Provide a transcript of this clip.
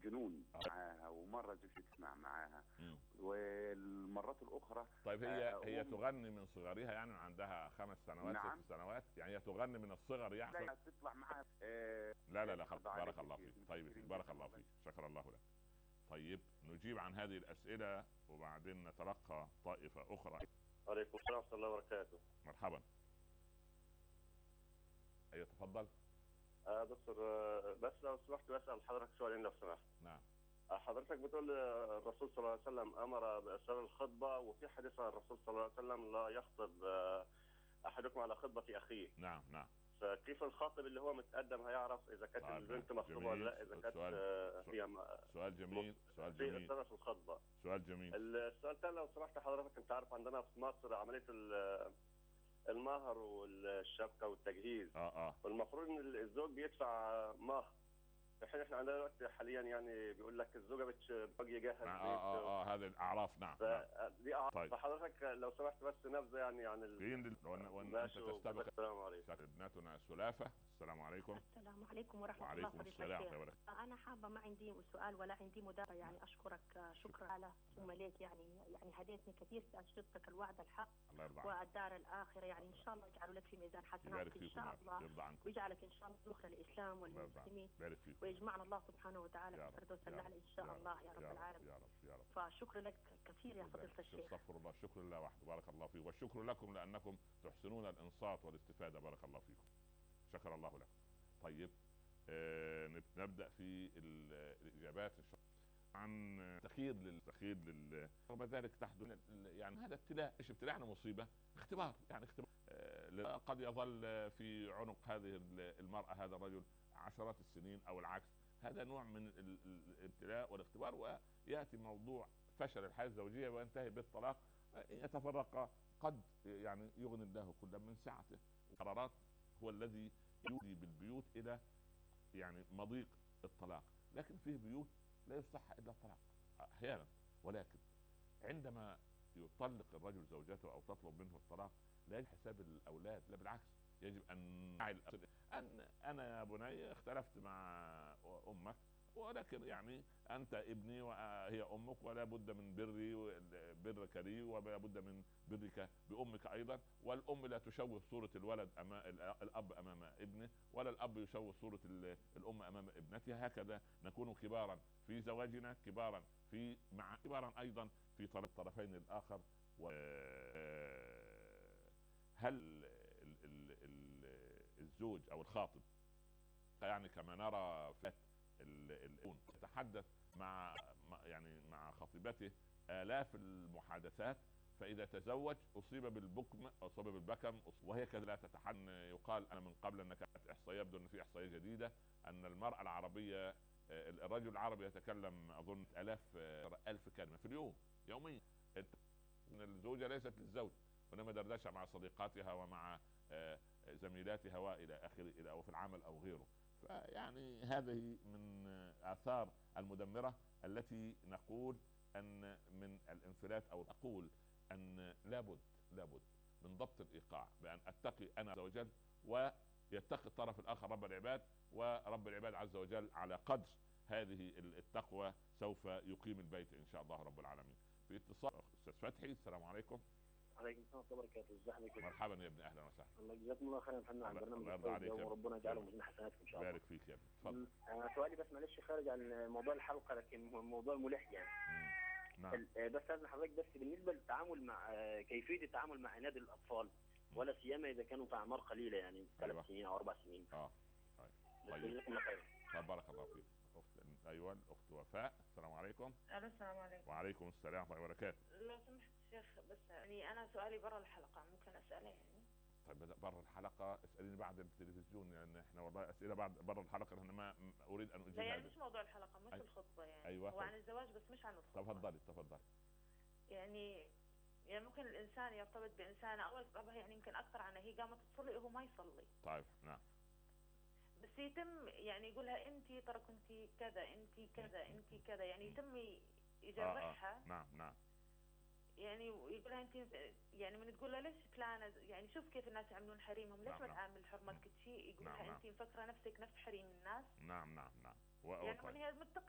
جنون معاها، ومره جلست تسمع معاها، مم. والمرات الاخرى طيب هي تغني من صغرها يعني عندها 5 سنوات نعم 6 سنوات، يعني هي تغني من الصغر يعني. لا تطلع معاها لا لا لا بارك عليك الله كثير. فيك. طيب بارك الله فيك، شكر الله لك. طيب نجيب عن هذه الأسئلة وبعدين نتلقى طائفة أخرى. وعليكم السلام ورحمة الله وبركاته. مرحبا. أيوة تفضل. دكتور، بس لو سمحت بسأل حضرتك سؤالين لو سمحت. نعم. حضرتك بتقول الرسول صلى الله عليه وسلم أمر بإسرار الخطبة، وفي حديث عن الرسول صلى الله عليه وسلم لا يخطب أحدكم على خطبة أخيه. نعم نعم. فكيف الخاطب اللي هو متقدم هيعرف إذا كانت البنت مخطوبة ولا لا، إذا كانت فيها سؤال جميل. سؤال جميل. في الخطبة. سؤال جميل. السؤال الثاني لو سمحت حضرتك، أنت عارف عندنا في مصر عملية المهر والشبكة والتجهيز. والمفروض ان الزوج بيدفع مهر، في حين احنا عندنا دلوقتي حاليا يعني بيقول لك الزوجه بتجي يجهز هذه الاعراف. نعم. دي اعراف. طيب. فحضرتك لو سمحت بس نبذه يعني عن وانت تستبق. السلام عليكم. ابنتنا سلافه. السلام عليكم. السلام عليكم ورحمه الله وعليكم السلام ورحمه الله. انا حابه ما عندي سؤال ولا عندي مداخله، يعني اشكرك شكرا على ثم ليك، يعني هديتني كثير في انشطتك الوعد الحق والدار الاخره، يعني ان شاء الله يجعله لك في ميزان حسناتك ان شاء الله، ويجعلك ان شاء الله ذخر الاسلام والمسلمين، ويجمعنا الله سبحانه وتعالى في الفردوس الاعلى ان شاء الله يا رب العالمين. يا رب. فشكرا لك كثير يا فضيله الشيخ. استغفر الله. شكر لله وحده. بارك الله فيك، والشكر لكم لانكم تحسنون الانصات والاستفاده. بارك الله فيكم. شكر الله لكم. طيب نبدا في الاجابات عن تخيير رغم ذلك تحدث يعني هذا ابتلاء. ايش ابتلاء؟ يعني مصيبه، اختبار، يعني اختبار. قد يظل في عنق هذه المراه هذا الرجل عشرات السنين او العكس. هذا نوع من الابتلاء والاختبار، وياتي موضوع فشل الحياه الزوجيه وينتهي بالطلاق. يتفرق، قد يعني يغني الله كل من سعته. القرارات هو الذي يؤدي بالبيوت الى يعني مضيق الطلاق، لكن فيه بيوت لا يصح الا الطلاق احيانا. ولكن عندما يطلق الرجل زوجته او تطلب منه الطلاق لا يجب حساب الاولاد، لا بالعكس، يجب ان انا يا بني اختلفت مع امك، ولكن يعني انت ابني وهي امك، ولا بد من برك لي، ولا بد من برك بامك ايضا. والام لا تشوه صوره الولد الاب امام ابنه، ولا الاب يشوه صوره الام امام ابنتها. هكذا نكون كبارا في زواجنا، كبارا كبارا ايضا في الطرفين الاخر. هل الزوج او الخاطب يعني كما نرى في يتحدث مع خطيبته آلاف المحادثات، فإذا تزوج أصيب بالبكم أو أصيب بالبكم، وهي كذا لا تتحن. يقال أنا من قبل أن كانت إحصائية، يبدو أن في إحصائية جديدة أن المرأة العربية، الرجل العربي يتكلم أظن 1000 كلمة في اليوم يوميا. الزوجة ليست للزوج، وإنما دردشة مع صديقاتها ومع زميلاتها وإلى آخره، أو في العمل أو غيره. فيعني هذه من آثار المدمرة التي نقول أن من الانفلات، أو نقول أن لابد من ضبط الإيقاع، بأن أتقي أنا عز وجل ويتقي الطرف الآخر رب العباد، ورب العباد عز وجل على قدر هذه التقوى سوف يقيم البيت إن شاء الله رب العالمين. في اتصال أستاذ فتحي. السلام عليكم. عليكم السلام ورحمة الله وبركاته. ازي حضرتك؟ مرحبا يا ابني، اهلا وسهلا. الله يجزاكم الله خيرا محمد على البرنامج. الله يرضى عليك، وربنا يجعله من حسناتكم ان شاء الله. بارك فيك يا ابني. تفضل. سؤالي بس معلش خارج عن موضوع الحلقه، لكن موضوع ملح يعني. نعم. بس لازم حضرتك بس بالنسبه للتعامل مع كيفيه التعامل مع عناد الاطفال، ولا سيما اذا كانوا في اعمار قليله، يعني 3 سنين او 4 سنين. طيب. جزاكم الله خيرا. بارك الله فيك. ايوه الاخت وفاء. السلام عليكم. السلام عليكم. وعليكم السلام ورحمه الله وبركاته. لو سمحت شيخ، بس يعني انا سؤالي برا الحلقه، ممكن اساله يعني؟ طيب برا الحلقه اساليني بعد التلفزيون، لان يعني احنا والله اسئله بعد برا الحلقه انا ما اريد ان اجيب. يعني مش موضوع الحلقه، مش الخطبه يعني. أيوة. هو عن الزواج بس مش عن الخطبه. تفضلي. يعني ممكن الانسان يرتبط بانسانه اول يعني يمكن اكثر عنها، هي قامت تصلي وهو ما يصلي. طيب نعم. بس يتم يعني يقولها انت ترى كنتي كذا، انت كذا، انت كذا، يعني يتم يجرحها. نعم. يعني يقولها انت، يعني من تقول لها ليش فلانه، يعني شوف كيف الناس يعملون حريمهم، ليش ما تعامل حرمتك شيء، يقولها انت مفكره نفسك نفس حريم الناس. نعم. يعني من هي